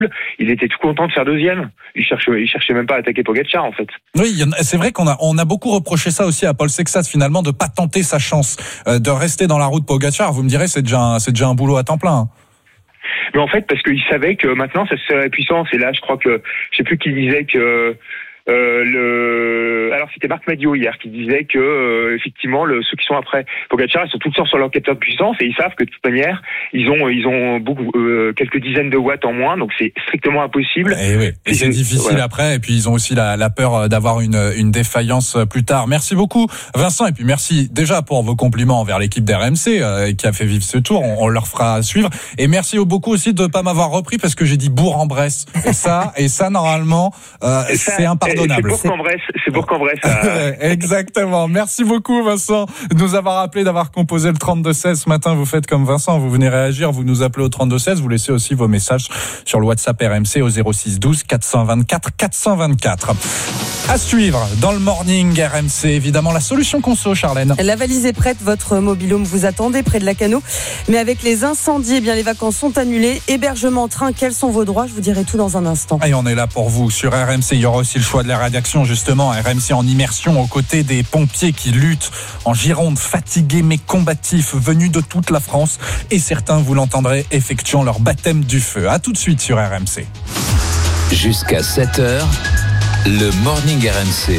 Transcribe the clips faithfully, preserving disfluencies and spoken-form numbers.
il était tout content de faire deuxième. Il cherchait, il cherchait même pas à attaquer Pogacar, en fait. Oui, c'est vrai qu'on a, on a beaucoup reproché ça aussi à Paul Sexas, finalement, de pas tenter sa chance, euh, de rester dans la roue de Pogacar. Vous me direz, c'est déjà un, c'est déjà un boulot à temps plein. Hein. Mais en fait, parce qu'il savait que maintenant, ça serait la puissance. Et là, je crois que, je sais plus qui disait que, Euh, le... Alors c'était Marc Madiot hier qui disait que euh, effectivement le... ceux qui sont après Pogacar, ils sont tout le temps sur leur capteur de puissance et ils savent que de toute manière ils ont ils ont beaucoup euh, quelques dizaines de watts en moins, donc c'est strictement impossible. Et oui, et, et c'est difficile ouais. après, et puis ils ont aussi la, la peur d'avoir une une défaillance plus tard. Merci beaucoup Vincent, et puis merci déjà pour vos compliments envers l'équipe d'R M C euh, qui a fait vivre ce tour. On, on leur fera suivre, et merci beaucoup aussi de pas m'avoir repris parce que j'ai dit Bourg-en-Bresse et ça et ça normalement euh, ça, c'est impardonnable. C'est Bourg-en-Bresse, c'est Bourg-en-Bresse. Ça... Exactement. Merci beaucoup Vincent de nous avoir appelé, d'avoir composé le trente-deux seize ce matin. Vous faites comme Vincent, vous venez réagir, vous nous appelez au trente-deux seize, vous laissez aussi vos messages sur le WhatsApp R M C au zéro six douze quatre cent vingt-quatre quatre cent vingt-quatre. À suivre dans le morning R M C, évidemment la solution conso, Charlène. La valise est prête, votre mobil-home vous attendez près de la Cano, mais avec les incendies, eh bien les vacances sont annulées. Hébergement, train, quels sont vos droits? Je vous dirai tout dans un instant. Et on est là pour vous sur R M C. Il y aura aussi le choix de la rédaction, justement, R M C en immersion aux côtés des pompiers qui luttent en Gironde, fatigués mais combatifs, venus de toute la France, et certains, vous l'entendrez, effectuant leur baptême du feu. À tout de suite sur R M C. Jusqu'à sept heures, le morning R M C.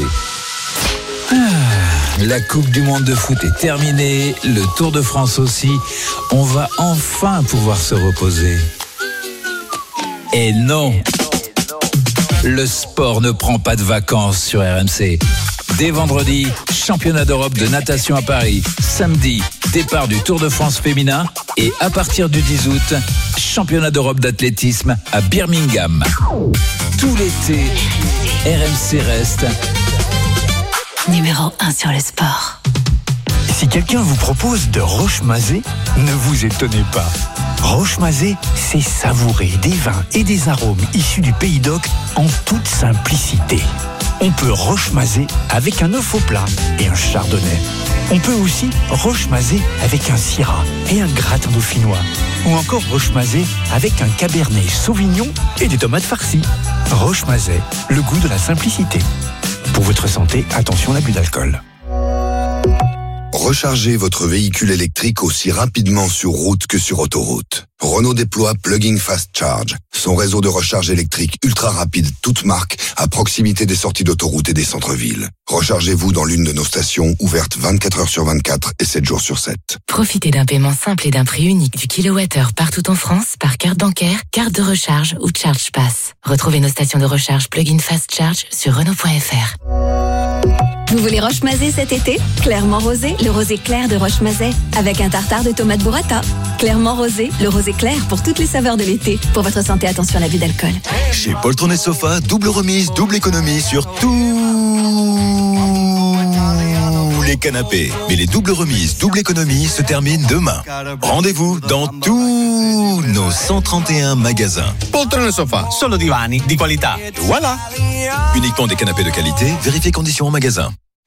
Ah, la Coupe du Monde de foot est terminée, le Tour de France aussi. On va enfin pouvoir se reposer. Et non, le sport ne prend pas de vacances sur R M C. Dès vendredi, championnat d'Europe de natation à Paris. Samedi, départ du Tour de France féminin. Et à partir du dix août, championnat d'Europe d'athlétisme à Birmingham. Tout l'été, R M C reste numéro un sur le sport. Si quelqu'un vous propose de Roche-Mazet, ne vous étonnez pas. Roche-Mazet, c'est savourer des vins et des arômes issus du Pays d'Oc en toute simplicité. On peut Roche-Mazet avec un œuf au plat et un chardonnay. On peut aussi Roche-Mazet avec un syrah et un gratin dauphinois. Ou encore Roche-Mazet avec un cabernet sauvignon et des tomates farcies. Roche-Mazet, le goût de la simplicité. Pour votre santé, attention à l'abus d'alcool. Rechargez votre véhicule électrique aussi rapidement sur route que sur autoroute. Renault déploie Plug-in Fast Charge, son réseau de recharge électrique ultra rapide, toute marque, à proximité des sorties d'autoroute et des centres-villes. Rechargez-vous dans l'une de nos stations ouvertes vingt-quatre heures sur vingt-quatre et sept jours sur sept. Profitez d'un paiement simple et d'un prix unique du kilowattheure partout en France par carte bancaire, carte de recharge ou Charge Pass. Retrouvez nos stations de recharge Plug-in Fast Charge sur Renault point F R. Vous voulez Roche-Mazet cet été? Clairement rosé, le rosé clair de Roche-Mazet, avec un tartare de tomates burrata. Clairement rosé, le rosé clair pour toutes les saveurs de l'été. Pour votre santé, attention à l'abus d'alcool. Chez Poltron et Sofa, double remise, double économie sur tous les canapés. Mais les doubles remises, double économie se terminent demain. Rendez-vous dans tous nos cent trente et un magasins. Poltron et Sofa, solo divani di qualità. Voilà. Uniquement des canapés de qualité, vérifiez conditions en magasin.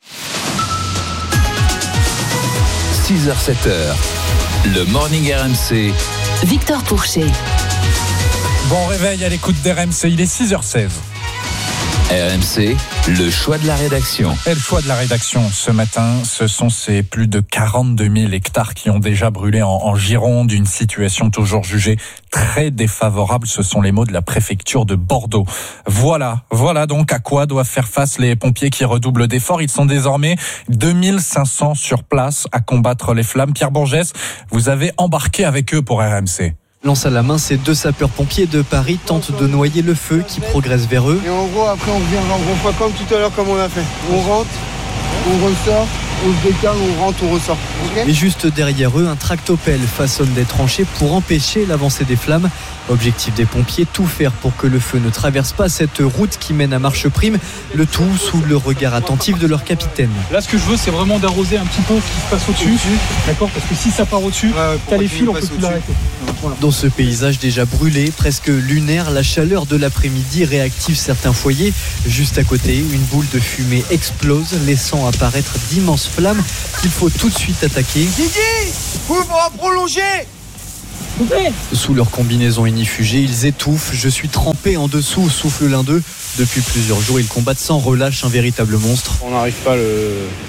six heures sept heures, le morning R M C. Victor Pourchet. Bon réveil à l'écoute d'R M C, il est six heures seize. R M C, le choix de la rédaction. Et le choix de la rédaction ce matin, ce sont ces plus de quarante-deux mille hectares qui ont déjà brûlé en, en Gironde, une situation toujours jugée très défavorable. Ce sont les mots de la préfecture de Bordeaux. Voilà, voilà donc à quoi doivent faire face les pompiers qui redoublent d'efforts. Ils sont désormais deux mille cinq cents sur place à combattre les flammes. Pierre Bourgès, vous avez embarqué avec eux pour R M C. Lance à la main, ces deux sapeurs-pompiers de Paris tentent de noyer le feu qui progresse vers eux. Et en gros, après, on revient, on fait comme tout à l'heure, comme on a fait. On rentre, on ressort, on se décale, on rentre, on ressort. Okay. Et juste derrière eux, un tractopelle façonne des tranchées pour empêcher l'avancée des flammes. Objectif des pompiers, tout faire pour que le feu ne traverse pas cette route qui mène à Marche Prime, le tout sous le regard attentif de leur capitaine. Là, ce que je veux, c'est vraiment d'arroser un petit peu ce qui se passe au-dessus, d'accord ? Parce que si ça part au-dessus, ouais, t'as les fils, on peut plus l'arrêter. Dans ce paysage déjà brûlé, presque lunaire, la chaleur de l'après-midi réactive certains foyers. Juste à côté, une boule de fumée explose, laissant apparaître d'immenses flammes qu'il faut tout de suite attaquer. Didi, vous pourra prolonger. Sous leur combinaison inifugée, ils étouffent. Je suis trempé en dessous, souffle l'un d'eux. Depuis plusieurs jours, ils combattent sans relâche un véritable monstre. On n'arrive pas le,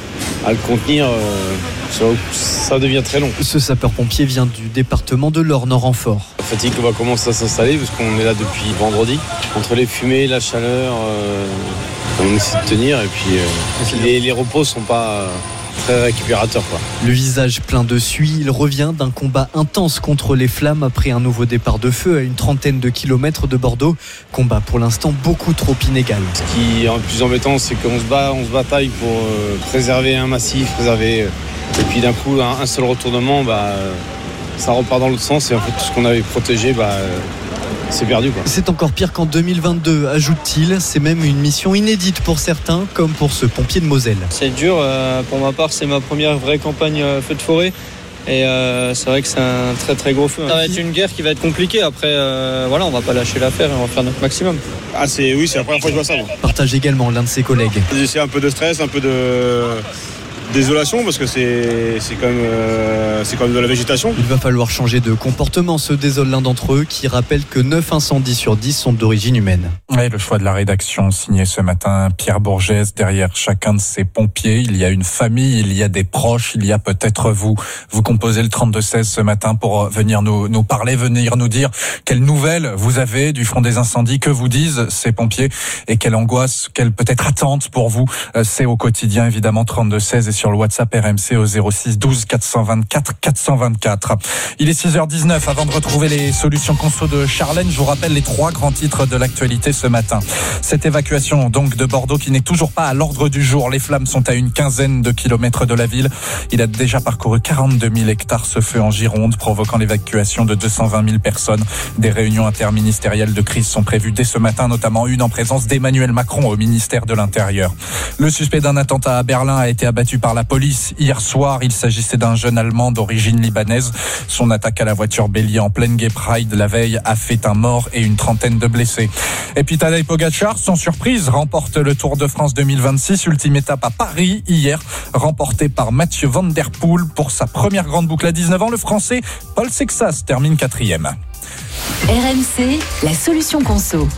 à le contenir, euh, ça, ça devient très long. Ce sapeur-pompier vient du département de l'Orne-Renfort. La fatigue va commencer à s'installer parce qu'on est là depuis vendredi. Entre les fumées, la chaleur, euh, on essaie de tenir et puis, euh, puis les, les repos sont pas... Euh, très récupérateur quoi. Le visage plein de suie, il revient d'un combat intense contre les flammes après un nouveau départ de feu à une trentaine de kilomètres de Bordeaux. Combat pour l'instant beaucoup trop inégal. Ce qui est le plus embêtant, c'est qu'on se bat, on se bataille pour euh, préserver un massif, préserver euh, et puis d'un coup un, un seul retournement, bah, euh, ça repart dans l'autre sens et en fait tout ce qu'on avait protégé, bah, euh, c'est perdu quoi. C'est encore pire qu'en deux mille vingt-deux, ajoute-t-il. C'est même une mission inédite pour certains, comme pour ce pompier de Moselle. C'est dur, euh, pour ma part c'est ma première vraie campagne euh, feu de forêt. Et euh, c'est vrai que c'est un très très gros feu. Ça va être une guerre qui va être compliquée. Après, euh, voilà, on va pas lâcher l'affaire et on va faire notre maximum. Ah c'est oui, c'est la première fois que je vois ça. Moi. Partage également l'un de ses collègues. C'est un peu de stress, un peu de désolation parce que c'est, c'est, quand même, euh, c'est quand même de la végétation. Il va falloir changer de comportement, se désole l'un d'entre eux qui rappelle que neuf incendies sur dix sont d'origine humaine. Et le choix de la rédaction signé ce matin Pierre Bourgès. Derrière chacun de ces pompiers, il y a une famille, il y a des proches, il y a peut-être vous. Vous composez le trente-deux seize ce matin pour venir nous, nous parler, venir nous dire quelles nouvelles vous avez du front des incendies, que vous disent ces pompiers et quelle angoisse, quelle peut-être attente pour vous. C'est au quotidien évidemment trente-deux seize et sur le WhatsApp R M C au zéro six douze quatre cent vingt-quatre quatre cent vingt-quatre. Il est six heures dix-neuf. Avant de retrouver les solutions conso de Charlène, je vous rappelle les trois grands titres de l'actualité ce matin. Cette évacuation donc de Bordeaux qui n'est toujours pas à l'ordre du jour. Les flammes sont à une quinzaine de kilomètres de la ville. Il a déjà parcouru quarante-deux mille hectares ce feu en Gironde, provoquant l'évacuation de deux cent vingt mille personnes. Des réunions interministérielles de crise sont prévues dès ce matin, notamment une en présence d'Emmanuel Macron au ministère de l'Intérieur. Le suspect d'un attentat à Berlin a été abattu par la police hier soir. Il s'agissait d'un jeune Allemand d'origine libanaise. Son attaque à la voiture bélier en pleine Gay Pride la veille a fait un mort et une trentaine de blessés. Et puis Tadej Pogačar, sans surprise, remporte le Tour de France deux mille vingt-six. Ultime étape à Paris hier, remportée par Mathieu Van Der Poel pour sa première grande boucle à dix-neuf ans. Le Français Paul Sexas termine quatrième. R M C, la solution conso.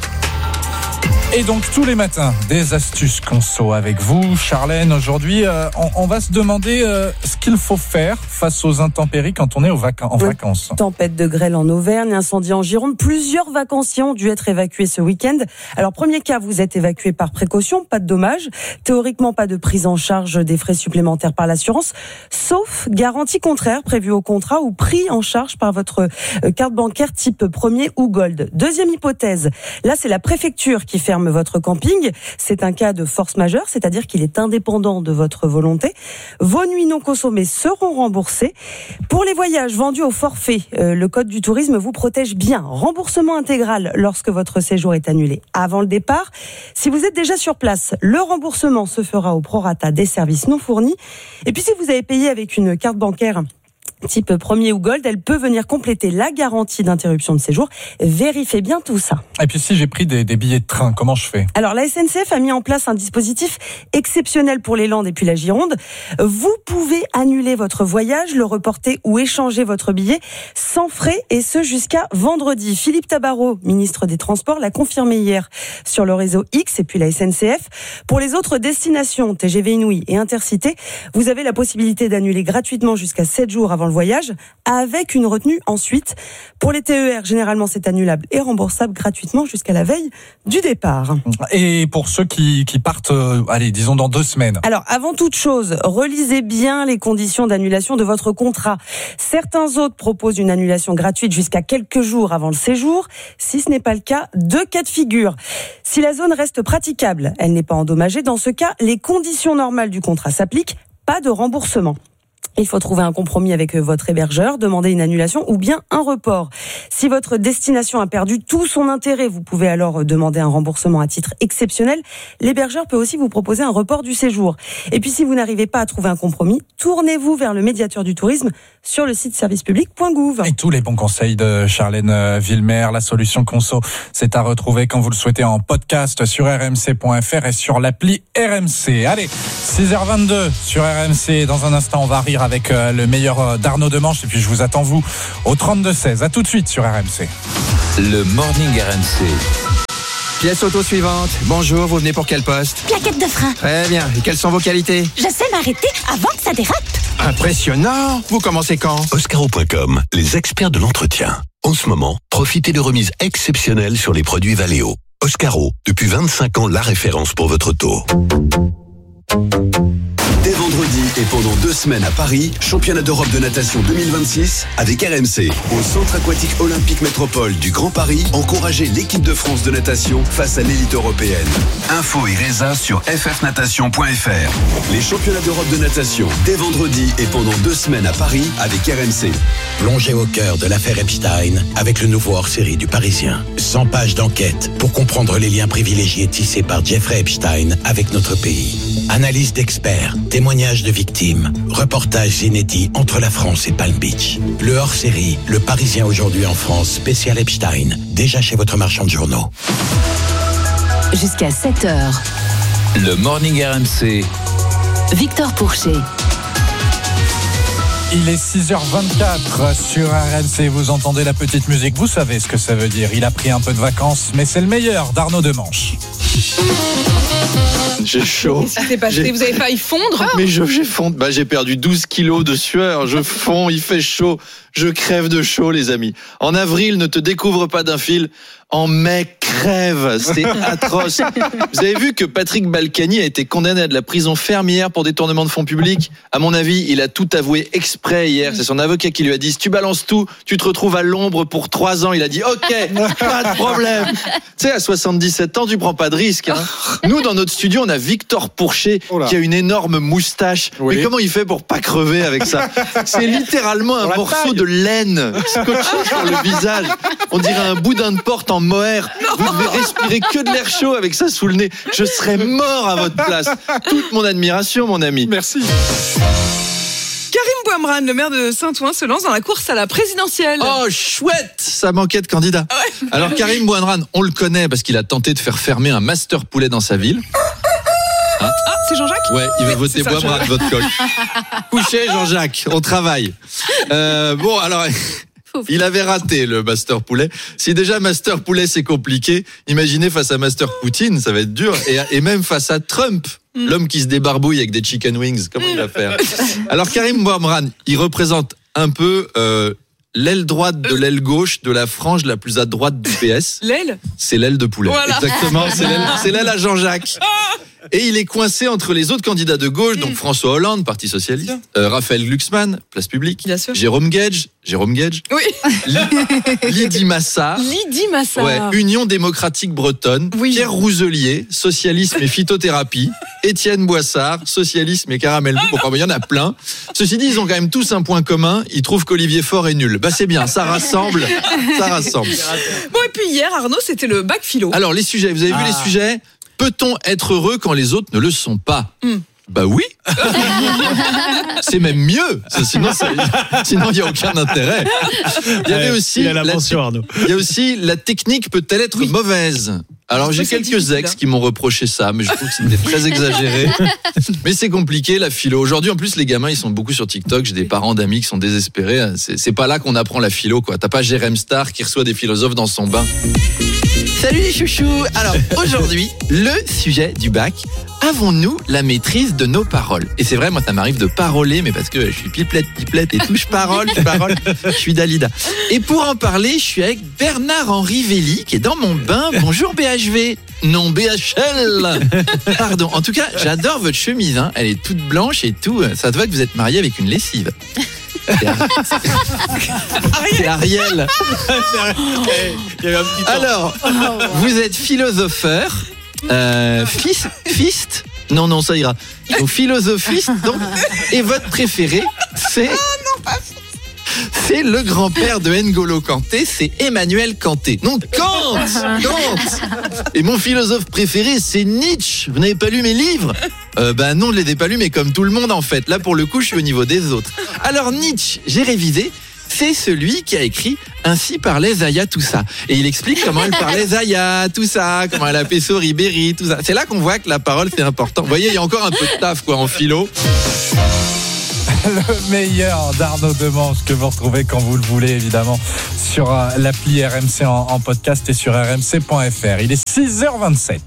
Et donc tous les matins, des astuces conso avec vous, Charlène. Aujourd'hui, euh, on, on va se demander euh, ce qu'il faut faire face aux intempéries quand on est aux vac- en oui. vacances. Tempête de grêle en Auvergne, incendie en Gironde. Plusieurs vacanciers ont dû être évacués ce week-end. Alors premier cas, vous êtes évacué par précaution, pas de dommages. Théoriquement, pas de prise en charge des frais supplémentaires par l'assurance, sauf garantie contraire prévue au contrat ou pris en charge par votre carte bancaire type premier ou gold. Deuxième hypothèse, là c'est la préfecture qui ferme votre camping. C'est un cas de force majeure, c'est-à-dire qu'il est indépendant de votre volonté. Vos nuits non consommées seront remboursées. Pour les voyages vendus au forfait, euh, le code du tourisme vous protège bien. Remboursement intégral lorsque votre séjour est annulé avant le départ. Si vous êtes déjà sur place, le remboursement se fera au prorata des services non fournis. Et puis si vous avez payé avec une carte bancaire type premier ou gold, elle peut venir compléter la garantie d'interruption de séjour. Vérifiez bien tout ça. Et puis si j'ai pris des, des billets de train, comment je fais ? Alors la S N C F a mis en place un dispositif exceptionnel pour les Landes et puis la Gironde. Vous pouvez annuler votre voyage, le reporter ou échanger votre billet sans frais et ce jusqu'à vendredi. Philippe Tabarot, ministre des Transports, l'a confirmé hier sur le réseau X et puis la S N C F. Pour les autres destinations, T G V Inouï et Intercité, vous avez la possibilité d'annuler gratuitement jusqu'à sept jours avant le voyage, avec une retenue ensuite. Pour les T E R, généralement c'est annulable et remboursable gratuitement jusqu'à la veille du départ. Et pour ceux qui, qui partent, euh, allez, disons dans deux semaines. Alors, avant toute chose, relisez bien les conditions d'annulation de votre contrat. Certains autres proposent une annulation gratuite jusqu'à quelques jours avant le séjour. Si ce n'est pas le cas, deux cas de figure. Si la zone reste praticable, elle n'est pas endommagée. Dans ce cas, les conditions normales du contrat s'appliquent, pas de remboursement. Il faut trouver un compromis avec votre hébergeur, demander une annulation ou bien un report. Si votre destination a perdu tout son intérêt, vous pouvez alors demander un remboursement à titre exceptionnel. L'hébergeur peut aussi vous proposer un report du séjour. Et puis si vous n'arrivez pas à trouver un compromis, tournez-vous vers le médiateur du tourisme sur le site service public point gouv. Et tous les bons conseils de Charlène Villemer, la solution conso, c'est à retrouver quand vous le souhaitez en podcast sur r m c point f r et sur l'appli R M C. Allez, six heures vingt-deux sur R M C. Dans un instant, on va rire avec avec euh, le meilleur d'Arnaud Demanche. Et puis je vous attends, vous, au trente-deux seize. À tout de suite sur R M C. Le Morning R M C. Pièce auto suivante. Bonjour, vous venez pour quel poste? Plaquette de frein. Très bien. Et quelles sont vos qualités? Je sais m'arrêter avant que ça dérape. Impressionnant. Vous commencez quand? Oscaro point com, les experts de l'entretien. En ce moment, profitez de remises exceptionnelles sur les produits Valeo. Oscaro, depuis vingt-cinq ans, la référence pour votre auto. Dès vendredi et pendant deux semaines à Paris, championnat d'Europe de natation deux mille vingt-six avec R M C. Au Centre aquatique olympique métropole du Grand Paris, encouragez l'équipe de France de natation face à l'élite européenne. Info et résa sur f f natation point f r. Les championnats d'Europe de natation dès vendredi et pendant deux semaines à Paris avec R M C. Plongez au cœur de l'affaire Epstein avec le nouveau hors-série du Parisien. cent pages d'enquête pour comprendre les liens privilégiés tissés par Jeffrey Epstein avec notre pays. Analyse d'experts, témoignages de victimes, reportages inédits entre la France et Palm Beach. Le hors-série, Le Parisien aujourd'hui en France, spécial Epstein, déjà chez votre marchand de journaux. Jusqu'à sept heures. Le Morning R M C. Victor Pourchet. Il est six heures vingt-quatre sur R M C. Vous entendez la petite musique. Vous savez ce que ça veut dire. Il a pris un peu de vacances, mais c'est le meilleur d'Arnaud Demanche. J'ai chaud. Qu'est-ce qui s'est passé? J'ai... Vous avez failli fondre? Mais je, j'ai fondu. Bah, j'ai perdu douze kilos de sueur. Je fonds, il fait chaud. Je crève de chaud, les amis. En avril, ne te découvre pas d'un fil. En mai, crève. C'est atroce. Vous avez vu que Patrick Balkany a été condamné à de la prison ferme hier pour détournement de fonds publics. À mon avis, il a tout avoué exprès hier. C'est son avocat qui lui a dit, si tu balances tout, tu te retrouves à l'ombre pour trois ans. Il a dit, ok, pas de problème. Tu sais, à soixante-dix-sept ans, tu prends pas de risque. Hein. Nous, dans notre studio, on a Victor Pourchet oh qui a une énorme moustache. Oui. Mais comment il fait pour pas crever avec ça? C'est littéralement un morceau de laine scotché sur le visage. On dirait un boudin de porte en mohair. Vous devez respirer que de l'air chaud avec ça sous le nez. Je serais mort à votre place. Toute mon admiration, mon ami. Merci. Karim Bouamrane, le maire de Saint-Ouen, se lance dans la course à la présidentielle. Oh, chouette! Ça manquait de candidats. Ouais. Alors, Karim Bouamrane, on le connaît parce qu'il a tenté de faire fermer un master poulet dans sa ville. Hein? Ah, c'est Jean-Jacques? Ouais, il va oui, voter Bouamrane, votre coach. Couchez, Jean-Jacques, on travaille. Euh, bon, alors... Il avait raté le Master Poulet. Si déjà Master Poulet c'est compliqué, imaginez face à Master Poutine, ça va être dur. Et, et même face à Trump, mm. l'homme qui se débarbouille avec des chicken wings, comment il va faire? Alors Karim Bouamrane, il représente un peu euh, l'aile droite de l'aile gauche de la frange la plus à droite du P S. L'aile? C'est l'aile de poulet. Voilà. Exactement, c'est l'aile, c'est l'aile à Jean-Jacques. Et il est coincé entre les autres candidats de gauche, donc François Hollande, Parti Socialiste, euh, Raphaël Glucksmann, Place Publique, Jérôme Gage, Jérôme Gage, oui. Lydie Massard, Lydie Massard, ouais, Union démocratique bretonne, oui. Pierre Rouselier, Socialisme et phytothérapie, Étienne Boissard, Socialisme et caramel doux. Bon, il y en a plein. Ceci dit, ils ont quand même tous un point commun. Ils trouvent qu'Olivier Faure est nul. Bah c'est bien, ça rassemble, ça rassemble. Bon et puis hier, Arnaud, c'était le bac philo. Alors les sujets, vous avez ah. vu les sujets? Peut-on être heureux quand les autres ne le sont pas? mm. Bah oui. C'est même mieux. Sinon, ça, sinon il n'y a aucun intérêt. Il y avait aussi, il y a, la, il y a aussi la technique peut-elle être oui. mauvaise? Alors j'ai quelques ex qui m'ont reproché ça, mais je trouve que c'était très exagéré. Mais c'est compliqué la philo. Aujourd'hui en plus les gamins ils sont beaucoup sur TikTok. J'ai des parents d'amis qui sont désespérés. C'est, c'est pas là qu'on apprend la philo quoi. T'as pas Jérém Star qui reçoit des philosophes dans son bain. Salut les chouchous. Alors aujourd'hui le sujet du bac. Avons-nous la maîtrise de nos paroles? Et c'est vrai, moi ça m'arrive de paroler, mais parce que je suis pipelette, pipelette et tout, je parole, je parole, je suis Dalida. Et pour en parler, je suis avec Bernard-Henri Velli, qui est dans mon bain. Bonjour B H V. Non, B H L. Pardon. En tout cas, j'adore votre chemise, hein. Elle est toute blanche et tout. Ça te voit que vous êtes marié avec une lessive. C'est, Ar... c'est Ariel. Alors, vous êtes philosopheur. Euh, fils, fist, non non ça ira. Donc philosophiste donc, et votre préféré c'est c'est le grand-père de N'Golo Kanté, c'est Emmanuel Kanté. Non Kant, Kant. Et mon philosophe préféré c'est Nietzsche. Vous n'avez pas lu mes livres? Euh, ben non, je les ai pas lus, mais comme tout le monde en fait. Là pour le coup, je suis au niveau des autres. Alors Nietzsche, j'ai révisé. C'est celui qui a écrit « Ainsi parlait Zayatoussa ». Et il explique comment elle parlait Zayatoussa, comment elle appelait Pessoa Ribéry, tout ça. C'est là qu'on voit que la parole, c'est important. Vous voyez, il y a encore un peu de taf quoi, en philo. Le meilleur d'Arnaud Demange que vous retrouvez quand vous le voulez, évidemment, sur l'appli R M C en, en podcast et sur r m c point f r. Il est six heures vingt-sept.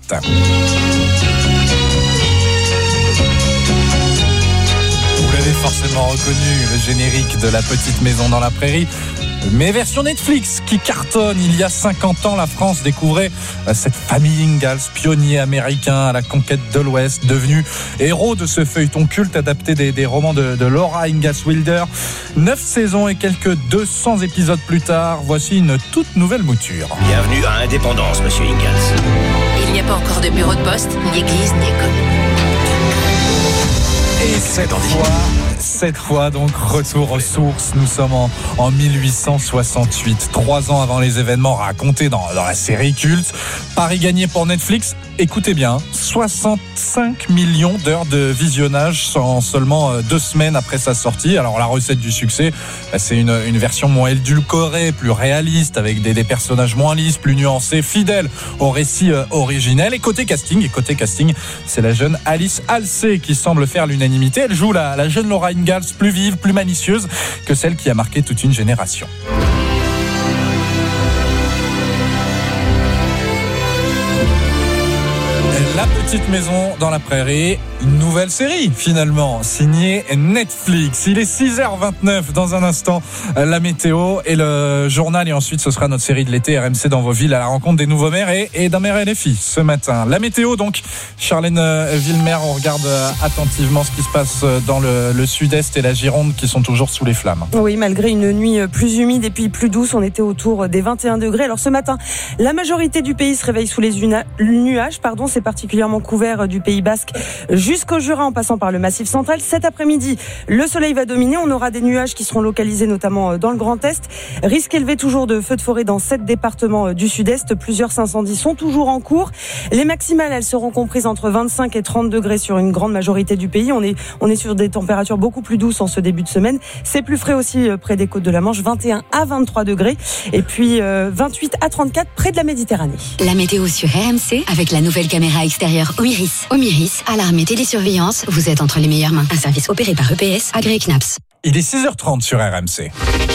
Vous l'avez forcément reconnu, le générique de La Petite Maison dans la Prairie. Mais version Netflix qui cartonne. Il y a cinquante ans, la France découvrait cette famille Ingalls, pionnier américain à la conquête de l'Ouest, devenu héros de ce feuilleton culte adapté des, des romans de, de Laura Ingalls Wilder. Neuf saisons et quelques deux cents épisodes plus tard, voici une toute nouvelle mouture. Bienvenue à Indépendance, monsieur Ingalls. Il n'y a pas encore de bureau de poste, ni église, ni école. Et cette fois, cette fois donc retour aux sources. Nous sommes en, en mille huit cent soixante-huit, trois ans avant les événements racontés dans, dans la série culte. Pari gagné pour Netflix. Écoutez bien, soixante-cinq millions d'heures de visionnage en seulement deux semaines après sa sortie. Alors la recette du succès, c'est une, une version moins édulcorée, plus réaliste, avec des, des personnages moins lisses, plus nuancés, fidèles au récit euh, originel. Et côté casting, et côté casting, c'est la jeune Alice Halsey qui semble faire l'unanimité. Elle joue la, la jeune Laura Ingalls, plus vive, plus malicieuse que celle qui a marqué toute une génération. La Petite Maison dans la Prairie, une nouvelle série finalement, signée Netflix. Il est six heures vingt-neuf, dans un instant, la météo et le journal. Et ensuite, ce sera notre série de l'été, R M C dans vos villes, à la rencontre des nouveaux maires et, et d'un maire et des filles ce matin. La météo donc, Charlène Villemer, on regarde attentivement ce qui se passe dans le, le sud-est et la Gironde qui sont toujours sous les flammes. Oui, malgré une nuit plus humide et puis plus douce, on était autour des vingt et un degrés. Alors ce matin, la majorité du pays se réveille sous les una- nuages, pardon, c'est particulièrement couvert du Pays Basque jusqu'au Jura en passant par le Massif central. Cet après-midi, le soleil va dominer. On aura des nuages qui seront localisés notamment dans le Grand Est. Risque élevé toujours de feux de forêt dans sept départements du Sud-Est. Plusieurs incendies sont toujours en cours. Les maximales, elles seront comprises entre vingt-cinq et trente degrés sur une grande majorité du pays. On est, on est sur des températures beaucoup plus douces en ce début de semaine. C'est plus frais aussi près des côtes de la Manche, vingt et un à vingt-trois degrés. Et puis euh, vingt-huit à trente-quatre près de la Méditerranée. La météo sur R M C avec la nouvelle caméra extérieure Omiris. Omiris, alarme et télésurveillance, vous êtes entre les meilleures mains. Un service opéré par E P S, agréé C N A P S. Il est six heures trente sur R M C.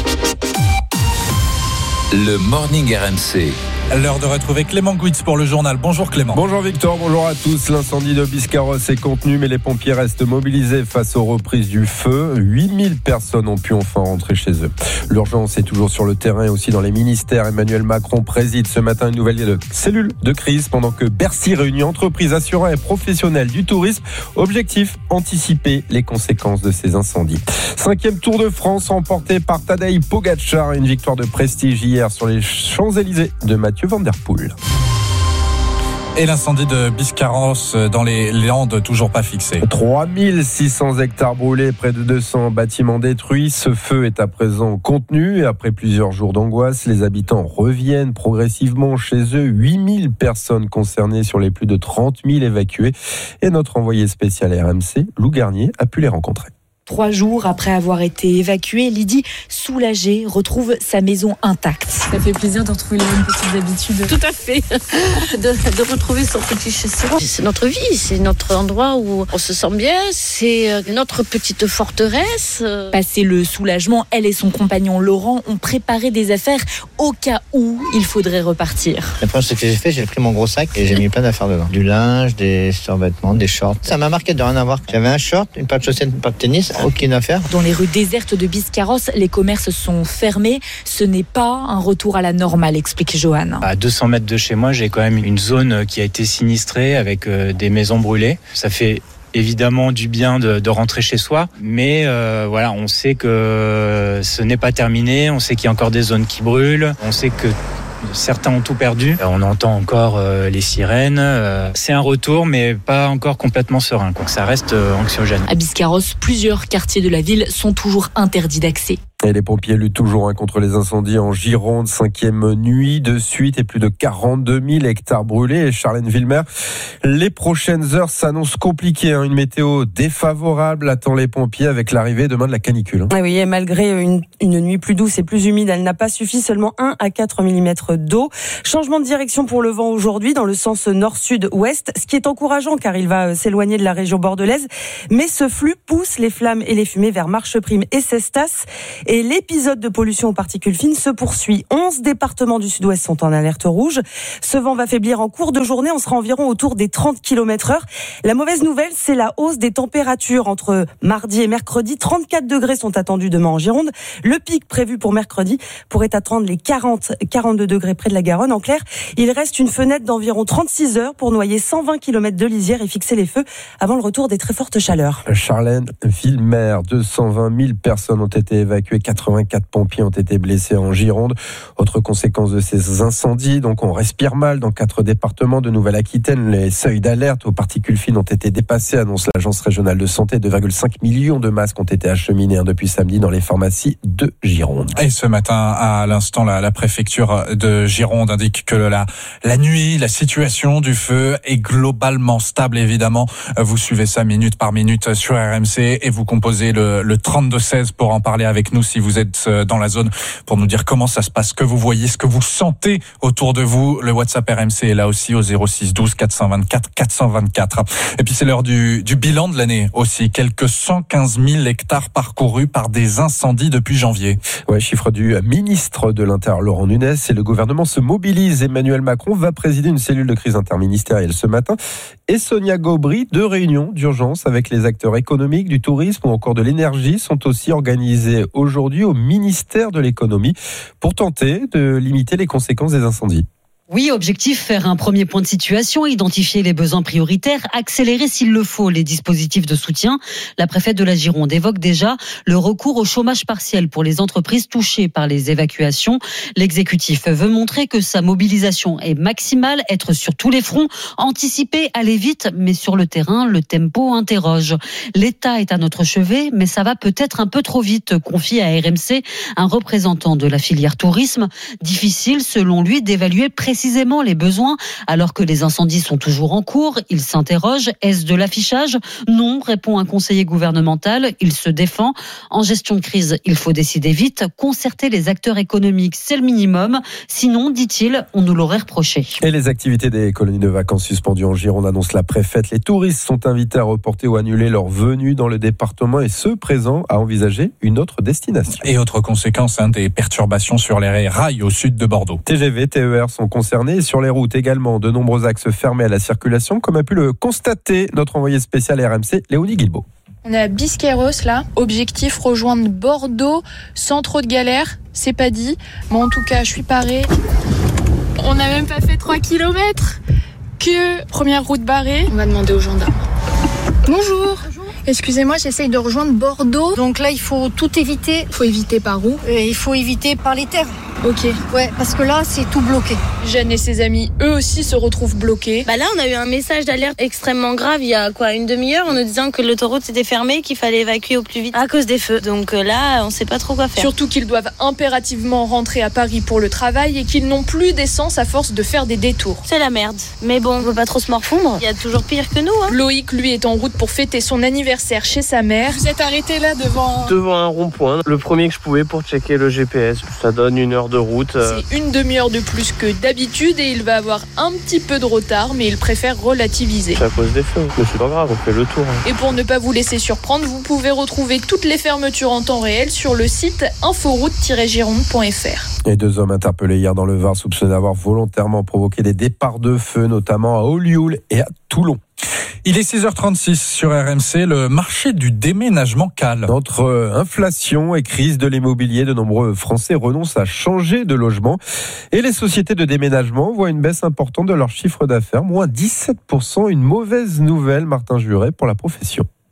Le Morning R M C. L'heure de retrouver Clément Gouitz pour le journal. Bonjour Clément. Bonjour Victor, bonjour à tous. L'incendie de Biscarrosse est contenu, mais les pompiers restent mobilisés face aux reprises du feu. huit mille personnes ont pu enfin rentrer chez eux. L'urgence est toujours sur le terrain et aussi dans les ministères. Emmanuel Macron préside ce matin une nouvelle cellule de crise pendant que Bercy réunit entreprises, assureurs et professionnels du tourisme. Objectif, anticiper les conséquences de ces incendies. Cinquième Tour de France remporté par Tadej Pogačar. Une victoire de prestige hier sur les Champs-Élysées de Mathieu Van Der Poel. Et l'incendie de Biscarrosse dans les Landes, toujours pas fixé. trois mille six cents hectares brûlés, près de deux cents bâtiments détruits. Ce feu est à présent contenu. Et après plusieurs jours d'angoisse, les habitants reviennent progressivement chez eux. huit mille personnes concernées sur les plus de trente mille évacués. Et notre envoyé spécial R M C, Lou Garnier, a pu les rencontrer. Trois jours après avoir été évacuée, Lydie, soulagée, retrouve sa maison intacte. Ça fait plaisir de retrouver les mêmes petites habitudes. Tout à fait. De, de retrouver son petit chez-soi. C'est notre vie, c'est notre endroit où on se sent bien, c'est notre petite forteresse. Passé le soulagement, elle et son compagnon Laurent ont préparé des affaires au cas où il faudrait repartir. La première chose que j'ai fait, j'ai pris mon gros sac et j'ai mis plein d'affaires dedans. Du linge, des survêtements, des shorts. Ça m'a marqué de rien avoir. J'avais un short, une paire de chaussettes, une paire de tennis. Aucune affaire. Dans les rues désertes de Biscarrosse, les commerces sont fermés. Ce n'est pas un retour à la normale, explique Johan. À deux cents mètres de chez moi, j'ai quand même une zone qui a été sinistrée avec des maisons brûlées. Ça fait évidemment du bien de, de rentrer chez soi, mais euh, voilà, on sait que ce n'est pas terminé. On sait qu'il y a encore des zones qui brûlent. On sait que certains ont tout perdu. On entend encore euh, les sirènes. Euh, c'est un retour, mais pas encore complètement serein, quoi. Ça reste euh, anxiogène. À Biscarrosse, plusieurs quartiers de la ville sont toujours interdits d'accès. Et les pompiers luttent toujours hein, contre les incendies en Gironde, cinquième nuit de suite et plus de quarante-deux mille hectares brûlés. Et Charlène Villemer, les prochaines heures s'annoncent compliquées. Hein. Une météo défavorable attend les pompiers avec l'arrivée demain de la canicule. Hein. Ah oui, et malgré une, une nuit plus douce et plus humide, elle n'a pas suffi, seulement un à quatre millimètres d'eau. Changement de direction pour le vent aujourd'hui dans le sens nord-sud-ouest, ce qui est encourageant car il va s'éloigner de la région bordelaise. Mais ce flux pousse les flammes et les fumées vers Marcheprime et Cestas. Et l'épisode de pollution aux particules fines se poursuit. onze départements du sud-ouest sont en alerte rouge. Ce vent va faiblir en cours de journée. On sera environ autour des trente kilomètres heure. La mauvaise nouvelle, c'est la hausse des températures. Entre mardi et mercredi, trente-quatre degrés sont attendus demain en Gironde. Le pic prévu pour mercredi pourrait atteindre les quarante à quarante-deux degrés près de la Garonne. En clair, il reste une fenêtre d'environ trente-six heures pour noyer cent vingt kilomètres de lisière et fixer les feux avant le retour des très fortes chaleurs. Charlène Villemer, deux cent vingt mille personnes ont été évacuées. quatre-vingt-quatre pompiers ont été blessés en Gironde. Autre conséquence de ces incendies, donc on respire mal dans quatre départements de Nouvelle-Aquitaine. Les seuils d'alerte aux particules fines ont été dépassés, annonce l'Agence régionale de santé. deux virgule cinq millions de masques ont été acheminés hein, depuis samedi dans les pharmacies de Gironde. Et ce matin, à l'instant, la, la préfecture de Gironde indique que la, la nuit, la situation du feu est globalement stable, évidemment. Vous suivez ça minute par minute sur R M C et vous composez le, le trente-deux seize pour en parler avec nous si vous êtes dans la zone, pour nous dire comment ça se passe, ce que vous voyez, ce que vous sentez autour de vous. Le WhatsApp R M C est là aussi au zéro six douze quatre cent vingt-quatre quatre cent vingt-quatre. Et puis c'est l'heure du, du bilan de l'année aussi. Quelques cent quinze mille hectares parcourus par des incendies depuis janvier. Ouais, chiffre du ministre de l'Intérieur Laurent Nunez. Et le gouvernement se mobilise. Emmanuel Macron va présider une cellule de crise interministérielle ce matin. Et Sonia Gobry, deux réunions d'urgence avec les acteurs économiques, du tourisme ou encore de l'énergie sont aussi organisées aujourd'hui au ministère de l'économie pour tenter de limiter les conséquences des incendies. Oui, objectif, faire un premier point de situation, identifier les besoins prioritaires, accélérer s'il le faut les dispositifs de soutien. La préfète de la Gironde évoque déjà le recours au chômage partiel pour les entreprises touchées par les évacuations. L'exécutif veut montrer que sa mobilisation est maximale, être sur tous les fronts, anticiper, aller vite, mais sur le terrain, le tempo interroge. L'État est à notre chevet, mais ça va peut-être un peu trop vite, confie à R M C un représentant de la filière tourisme. Difficile, selon lui, d'évaluer précisément précisément les besoins alors que les incendies sont toujours en cours. Il s'interroge, est-ce de l'affichage ? Non, répond un conseiller gouvernemental. Il se défend. En gestion de crise, il faut décider vite, concerter les acteurs économiques, c'est le minimum. Sinon, dit-il, on nous l'aurait reproché. Et les activités des colonies de vacances suspendues en Gironde, annonce la préfète. Les touristes sont invités à reporter ou annuler leur venue dans le département et ceux présents à envisager une autre destination. Et autre conséquence, hein, des perturbations sur les rails au sud de Bordeaux. T G V, T E R sont concernés. Sur les routes également, de nombreux axes fermés à la circulation, comme a pu le constater notre envoyé spécial R M C, Léonie Guilbault. On est à Biscarrosse là. Objectif, rejoindre Bordeaux sans trop de galères. C'est pas dit. Mais en tout cas, je suis parée. On n'a même pas fait trois kilomètres. Que première route barrée. On va demander aux gendarmes. Bonjour. Bonjour. Excusez-moi, j'essaye de rejoindre Bordeaux. Donc là, il faut tout éviter. Il faut éviter par où ? euh, Il faut éviter par les terres. Ok. Ouais, parce que là, c'est tout bloqué. Jeanne et ses amis, eux aussi, se retrouvent bloqués. Bah là, on a eu un message d'alerte extrêmement grave il y a quoi, une demi-heure, en nous disant que l'autoroute s'était fermée, qu'il fallait évacuer au plus vite à cause des feux. Donc là, on sait pas trop quoi faire. Surtout qu'ils doivent impérativement rentrer à Paris pour le travail et qu'ils n'ont plus d'essence à force de faire des détours. C'est la merde. Mais bon, on peut pas trop se morfondre. Il y a toujours pire que nous. Hein. Loïc, lui, est en route pour fêter son anniversaire chez sa mère. Vous êtes arrêté là devant... Devant un rond-point, le premier que je pouvais pour checker le G P S. Ça donne une heure de route. C'est une demi-heure de plus que d'habitude et il va avoir un petit peu de retard, mais il préfère relativiser. C'est à cause des feux, mais c'est pas grave, on fait le tour. Hein. Et pour ne pas vous laisser surprendre, vous pouvez retrouver toutes les fermetures en temps réel sur le site inforoute tiret gironde point f r. Et deux hommes interpellés hier dans le Var soupçonnés d'avoir volontairement provoqué des départs de feu, notamment à Olioul et à Toulon. Il est six heures trente-six sur R M C, le marché du déménagement cale. Entre inflation et crise de l'immobilier, de nombreux Français renoncent à changer de logement. Et les sociétés de déménagement voient une baisse importante de leur chiffre d'affaires, moins dix-sept pour cent. Une mauvaise nouvelle, Martin Juret, pour la profession.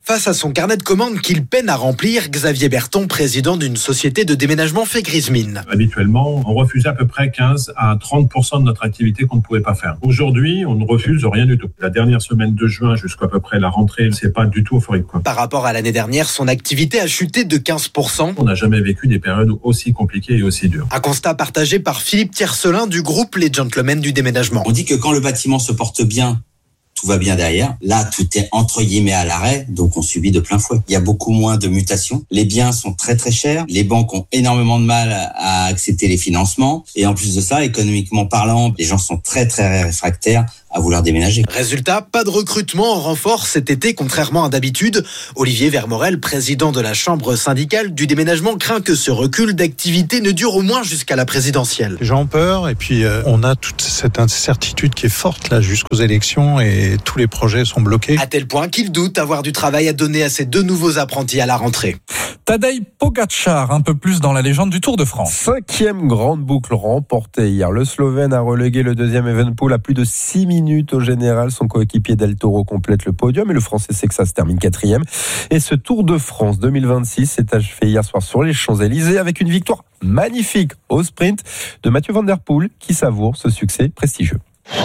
Face à son carnet de commandes qu'il peine à remplir, Xavier Berton, président d'une société de déménagement, fait grise mine. Habituellement, on refusait à peu près quinze à trente pour cent de notre activité qu'on ne pouvait pas faire. Aujourd'hui, on ne refuse rien du tout. La dernière semaine de juin jusqu'à peu près la rentrée, c'est pas du tout euphorique, quoi. Par rapport à l'année dernière, son activité a chuté de quinze pour cent. On n'a jamais vécu des périodes aussi compliquées et aussi dures. Un constat partagé par Philippe Tiercelin du groupe Les Gentlemen du déménagement. On dit que quand le bâtiment se porte bien, tout va bien derrière. Là, tout est entre guillemets à l'arrêt, donc on subit de plein fouet. Il y a beaucoup moins de mutations. Les biens sont très très chers. Les banques ont énormément de mal à accepter les financements. Et en plus de ça, économiquement parlant, les gens sont très très réfractaires à vouloir déménager. Résultat, pas de recrutement en renfort cet été, contrairement à d'habitude. Olivier Vermorel, président de la chambre syndicale du déménagement, craint que ce recul d'activité ne dure au moins jusqu'à la présidentielle. Les gens ont peur et puis euh, on a toute cette incertitude qui est forte là jusqu'aux élections et tous les projets sont bloqués. À tel point qu'il doute avoir du travail à donner à ces deux nouveaux apprentis à la rentrée. Tadej Pogačar, un peu plus dans la légende du Tour de France. Cinquième grande boucle remportée hier. Le Slovène a relégué le deuxième Evenepoel à plus de six minutes au général. Son coéquipier Del Toro complète le podium et le Français Sexas termine quatrième. Et ce Tour de France deux mille vingt-six s'est achevé hier soir sur les Champs-Élysées avec une victoire magnifique au sprint de Mathieu Van Der Poel qui savoure ce succès prestigieux.